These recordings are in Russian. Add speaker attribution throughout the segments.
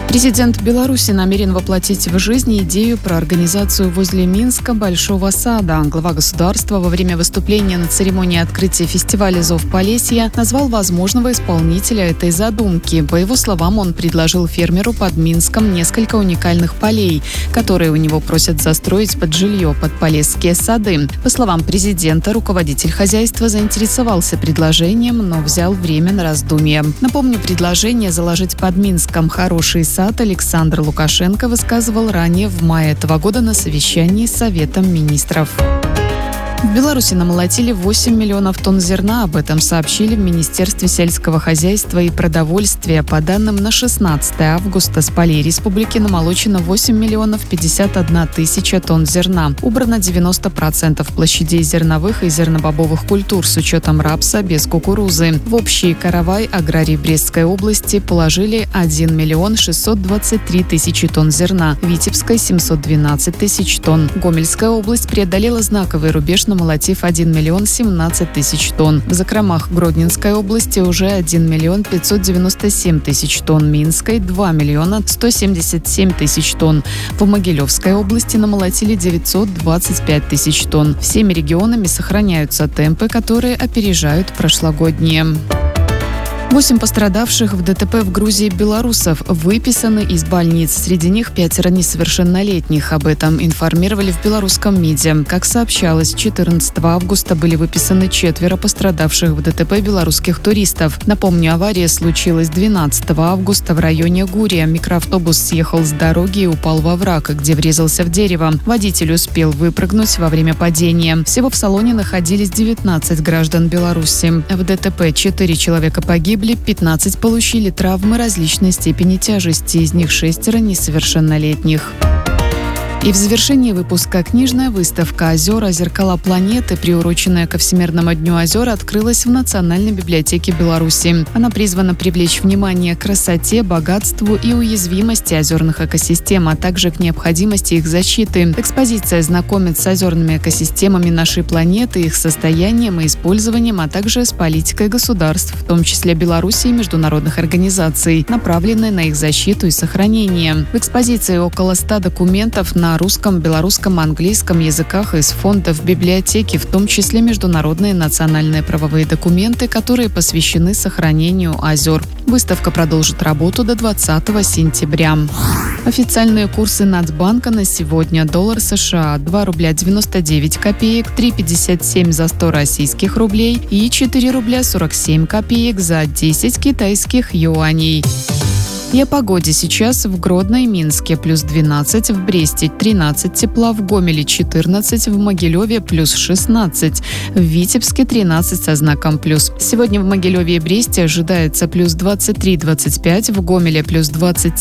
Speaker 1: Президент Беларуси намерен воплотить в жизнь идею про организацию возле Минска Большого сада. Глава государства во время выступления на церемонии открытия фестиваля «Зов Полесья» назвал возможного исполнителя этой задумки. По его словам, он предложил фермеру под Минском несколько уникальных полей, которые у него просят застроить под жилье под полесские сады. По словам президента, руководитель хозяйства заинтересовался предложением, но взял время на раздумье. Напомню, предложение заложить под Минском хороший сад Александр Лукашенко высказывал ранее в мае этого года на совещании с Советом министров. В Беларуси намолотили 8 миллионов тонн зерна. Об этом сообщили в Министерстве сельского хозяйства и продовольствия. По данным на 16 августа с полей республики намолочено 8 миллионов 51 тысяча тонн зерна. Убрано 90% площадей зерновых и зернобобовых культур с учетом рапса без кукурузы. В общий каравай аграрии Брестской области положили 1 миллион 623 тысячи тонн зерна. Витебской – 712 тысяч тонн. Гомельская область преодолела знаковый рубеж, намолотив 1 миллион 17 тысяч тонн. В закромах Гродненской области уже 1 миллион 597 тысяч тонн. Минской – 2 миллиона 177 тысяч тонн. В Могилевской области намолотили 925 тысяч тонн. Всеми регионами сохраняются темпы, которые опережают прошлогодние. 8 пострадавших в ДТП в Грузии белорусов выписаны из больниц. Среди них 5 несовершеннолетних. Об этом информировали в белорусском МИДе. Как сообщалось, 14 августа были выписаны 4 пострадавших в ДТП белорусских туристов. Напомню, авария случилась 12 августа в районе Гурия. Микроавтобус съехал с дороги и упал во враг, где врезался в дерево. Водитель успел выпрыгнуть во время падения. Всего в салоне находились 19 граждан Беларуси. В ДТП 4 человека погибли, 15 получили травмы различной степени тяжести, из них 6 несовершеннолетних. И в завершении выпуска книжная выставка «Озера. Зеркала планеты», приуроченная ко Всемирному дню озер, открылась в Национальной библиотеке Беларуси. Она призвана привлечь внимание к красоте, богатству и уязвимости озерных экосистем, а также к необходимости их защиты. Экспозиция знакомит с озерными экосистемами нашей планеты, их состоянием и использованием, а также с политикой государств, в том числе Беларуси и международных организаций, направленной на их защиту и сохранение. В экспозиции около 100 документов на русском, белорусском, английском языках из фондов библиотеки, в том числе международные национальные правовые документы, которые посвящены сохранению озер. Выставка продолжит работу до 20 сентября. Официальные курсы Нацбанка на сегодня: доллар США 2 рубля 99 копеек, 3,57 за 100 российских рублей и 4 рубля 47 копеек за 10 китайских юаней. И о погоде. Сейчас в Гродно и Минске плюс 12, в Бресте 13 тепла, в Гомеле 14, в Могилеве плюс 16, в Витебске 13 со знаком плюс. Сегодня в Могилеве и Бресте ожидается плюс 23-25, в Гомеле плюс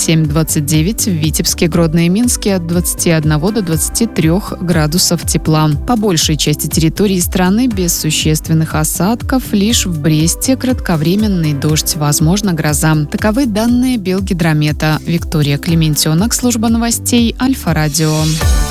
Speaker 1: 27-29, в Витебске, Гродно и Минске от 21 до 23 градусов тепла. По большей части территории страны без существенных осадков, лишь в Бресте кратковременный дождь, возможно гроза. Таковы данные Белгидромета. Виктория Клементенок, служба новостей Альфа-Радио.